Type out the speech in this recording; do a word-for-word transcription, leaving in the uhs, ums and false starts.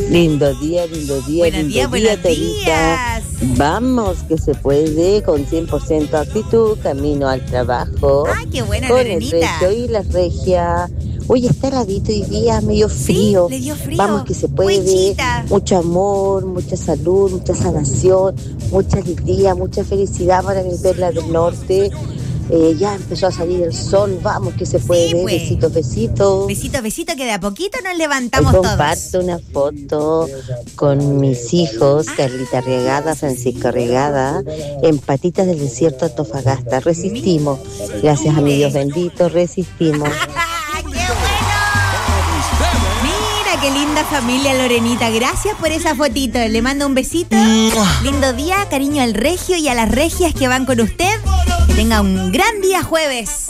Lindo día, lindo día, Buenos lindo días, día, buenos Torita. días. Vamos, que se puede, con cien por ciento actitud, camino al trabajo. Ay, qué buena, con Lorenita. el regio y la regia. Oye, está heladito hoy día, medio frío. Sí, le dio frío. Vamos, que se puede. Huichita. Mucho amor, mucha salud, mucha sanación, mucha alegría, mucha felicidad para mi perla del norte. Eh, ya empezó a salir el sol, vamos que se puede, Sí, pues. besitos, besitos. Besito, besito, que de a poquito nos Hoy levantamos todos. comparto una foto con mis hijos, Carlita Regada, Francisco Regada, en Patitas del Desierto, Antofagasta. Resistimos, gracias a mi Dios bendito, resistimos. ¡Ah, qué bueno! Mira qué linda familia, Lorenita. Gracias por esa fotito. Le mando un besito. Lindo día, cariño al regio y a las regias que van con usted. Que tenga un gran día jueves.